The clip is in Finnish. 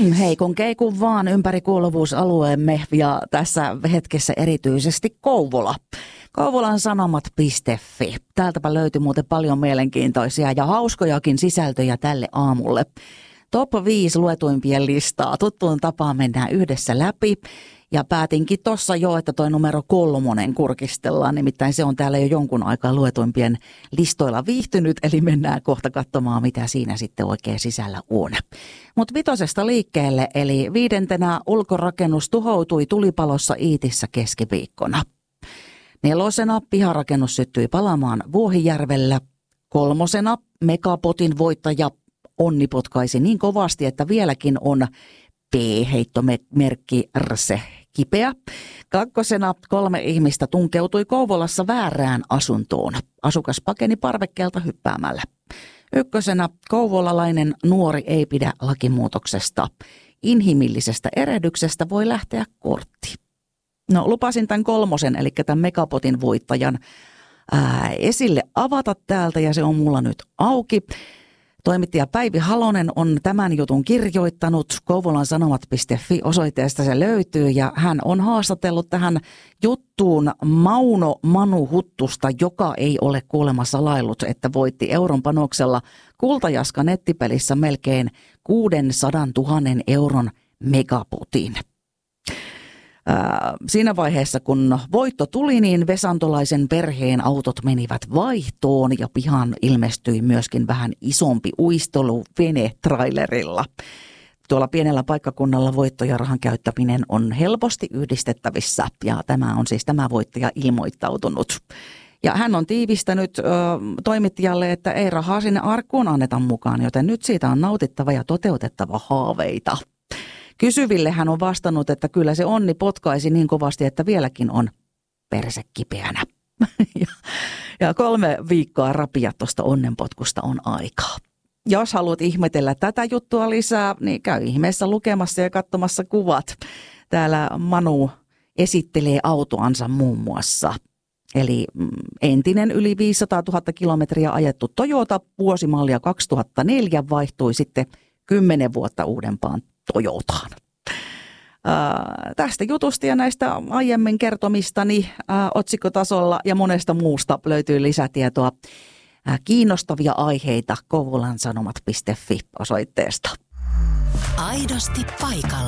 Heikon keikun vaan ympärikuuluvuusalueemme ja tässä hetkessä erityisesti Kouvola. Kouvolan-sanomat.fi. Täältäpä löytyy muuten paljon mielenkiintoisia ja hauskojakin sisältöjä tälle aamulle. Top 5 luetuimpien listaa. Tuttuun tapaan mennään yhdessä läpi. Ja päätinkin tuossa jo, että toi numero 3 kurkistellaan. Nimittäin se on täällä jo jonkun aikaa luetuimpien listoilla viihtynyt. Eli mennään kohta katsomaan, mitä siinä sitten oikein sisällä on. Mutta 5 liikkeelle, eli 5. ulkorakennus tuhoutui tulipalossa Iitissä keskiviikkona. 4. piharakennus syttyi palamaan Vuohijärvellä. 3. megapotin voittaja onni potkaisi niin kovasti, että vieläkin on P-heittomerkki RSE kipeä. 2. 3 ihmistä tunkeutui Kouvolassa väärään asuntoon. Asukas pakeni parvekkeelta hyppäämällä. 1. kouvolalainen nuori ei pidä lakimuutoksesta. Inhimillisestä erehdyksestä voi lähteä kortti. No lupasin tämän 3, eli tämän megapotin voittajan esille avata täältä ja se on mulla nyt auki. Toimittaja Päivi Halonen on tämän jutun kirjoittanut. Kouvolan-sanomat.fi osoitteesta se löytyy ja hän on haastatellut tähän juttuun Mauno Manu Huttusta, joka ei ole kuulemma salaillut, että voitti euron panoksella Kultajaska nettipelissä melkein 600 000 euron megapotin. Siinä vaiheessa, kun voitto tuli, niin vesantolaisen perheen autot menivät vaihtoon ja pihaan ilmestyi myöskin vähän isompi uisteluvene trailerilla. Tuolla pienellä paikkakunnalla voitto ja rahan käyttäminen on helposti yhdistettävissä ja tämä on siis tämä voittaja ilmoittautunut. Ja hän on tiivistänyt toimittajalle, että ei rahaa sinne arkkuun anneta mukaan, joten nyt siitä on nautittava ja toteutettava haaveita. Kysyville hän on vastannut, että kyllä se onni potkaisi niin kovasti, että vieläkin on perse kipeänä. ja 3 viikkoa rapia tuosta onnenpotkusta on aikaa. Jos haluat ihmetellä tätä juttua lisää, niin käy ihmeessä lukemassa ja katsomassa kuvat. Täällä Manu esittelee autoansa muun muassa. Eli entinen yli 500 000 kilometriä ajettu Toyota vuosimallia 2004 vaihtui sitten 10 vuotta uudempaan Toyotaan. Tästä jutusta ja näistä aiemmin kertomistani otsikkotasolla ja monesta muusta löytyy lisätietoa. Kiinnostavia aiheita Kouvolan-sanomat.fi osoitteesta. Aidosti paikalla.